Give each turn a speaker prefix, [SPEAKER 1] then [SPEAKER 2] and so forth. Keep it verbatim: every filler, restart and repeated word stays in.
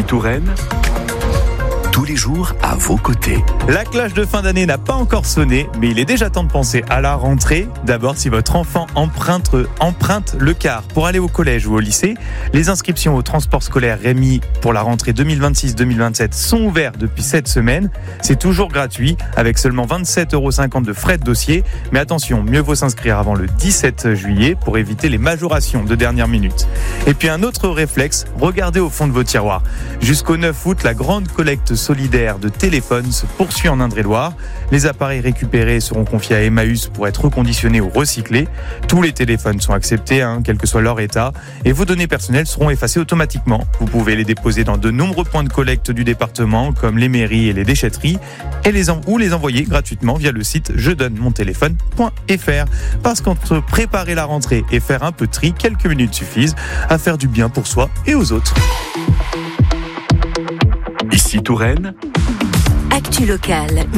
[SPEAKER 1] Touraine, tous les jours à vos côtés.
[SPEAKER 2] La cloche de fin d'année n'a pas encore sonné, mais il est déjà temps de penser à la rentrée. D'abord, si votre enfant emprunte, emprunte le car pour aller au collège ou au lycée, les inscriptions au transport scolaire Rémi pour la rentrée deux mille vingt-six deux mille vingt-sept sont ouvertes depuis cette semaine. C'est toujours gratuit, avec seulement vingt-sept euros cinquante de frais de dossier. Mais attention, mieux vaut s'inscrire avant le dix-sept juillet pour éviter les majorations de dernière minute. Et puis un autre réflexe, regardez au fond de vos tiroirs. Jusqu'au neuf août, la grande collecte solidaire de téléphones se poursuit en Indre-et-Loire. Les appareils récupérés seront confiés à Emmaüs pour être reconditionnés ou recyclés. Tous les téléphones sont acceptés, hein, quel que soit leur état, et vos données personnelles seront effacées automatiquement. Vous pouvez les déposer dans de nombreux points de collecte du département, comme les mairies et les déchetteries, et les en- ou les envoyer gratuitement via le site je donne mon téléphone point f r. Parce qu'entre préparer la rentrée et faire un peu de tri, quelques minutes suffisent à faire du bien pour soi et aux autres.
[SPEAKER 1] Ici Touraine,
[SPEAKER 3] Actu locale.